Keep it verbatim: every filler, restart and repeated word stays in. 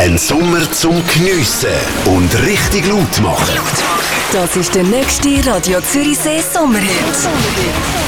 Ein Sommer zum Geniessen und richtig laut machen. Das ist der nächste Radio Zürichsee Sommerhit.